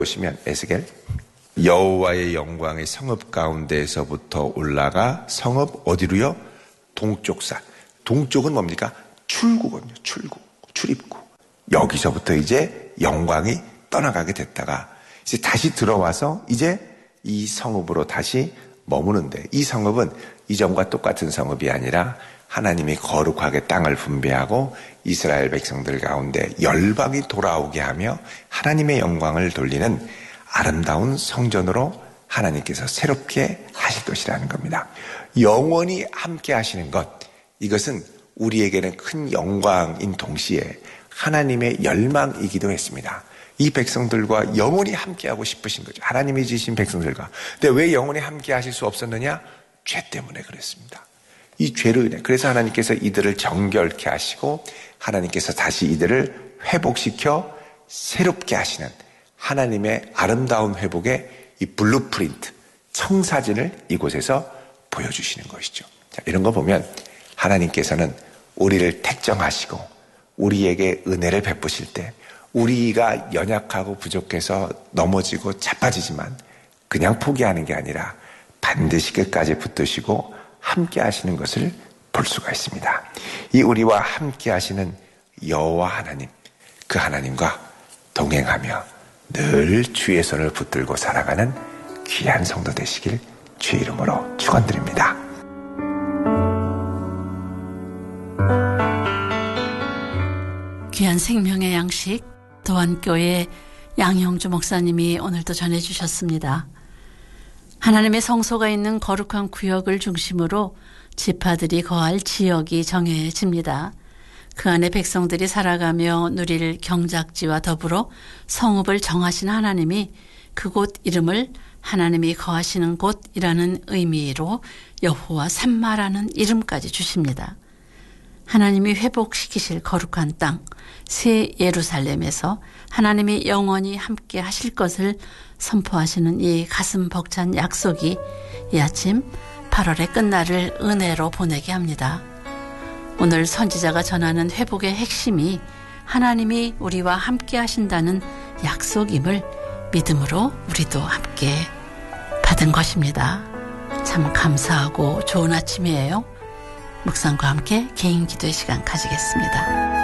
보시면 에스겔 여호와의 영광이 성읍 가운데에서부터 올라가 성읍 어디로요? 동쪽산. 동쪽은 뭡니까? 출구거든요. 출입구. 여기서부터 이제 영광이 떠나가게 됐다가 이제 다시 들어와서 이제 이 성읍으로 다시 머무는데, 이 성읍은 이전과 똑같은 성읍이 아니라 하나님이 거룩하게 땅을 분배하고 이스라엘 백성들 가운데 열방이 돌아오게 하며 하나님의 영광을 돌리는 아름다운 성전으로 하나님께서 새롭게 하실 것이라는 겁니다. 영원히 함께 하시는 것, 이것은 우리에게는 큰 영광인 동시에 하나님의 열망이기도 했습니다. 이 백성들과 영원히 함께하고 싶으신 거죠. 하나님이 지으신 백성들과. 근데 왜 영원히 함께 하실 수 없었느냐? 죄 때문에 그랬습니다. 이 죄로 인해. 그래서 하나님께서 이들을 정결케 하시고 하나님께서 다시 이들을 회복시켜 새롭게 하시는 하나님의 아름다운 회복의 이 블루프린트, 청사진을 이곳에서 보여주시는 것이죠. 자, 이런 거 보면 하나님께서는 우리를 택정하시고 우리에게 은혜를 베푸실 때 우리가 연약하고 부족해서 넘어지고 자빠지지만 그냥 포기하는 게 아니라 반드시 끝까지 붙드시고 함께 하시는 것을 볼 수가 있습니다. 이 우리와 함께 하시는 여호와 하나님, 그 하나님과 동행하며 늘 주의 손을 붙들고 살아가는 귀한 성도 되시길 주의 이름으로 축원드립니다. 귀한 생명의 양식 도안교회 양형주 목사님이 오늘도 전해주셨습니다. 하나님의 성소가 있는 거룩한 구역을 중심으로 지파들이 거할 지역이 정해집니다. 그 안에 백성들이 살아가며 누릴 경작지와 더불어 성읍을 정하신 하나님이 그곳 이름을 하나님이 거하시는 곳이라는 의미로 여호와 샘마라는 이름까지 주십니다. 하나님이 회복시키실 거룩한 땅, 새 예루살렘에서 하나님이 영원히 함께 하실 것을 선포하시는 이 가슴 벅찬 약속이 이 아침 8월의 끝날을 은혜로 보내게 합니다. 오늘 선지자가 전하는 회복의 핵심이 하나님이 우리와 함께 하신다는 약속임을 믿음으로 우리도 함께 받은 것입니다. 참 감사하고 좋은 아침이에요. 묵상과 함께 개인 기도의 시간 가지겠습니다.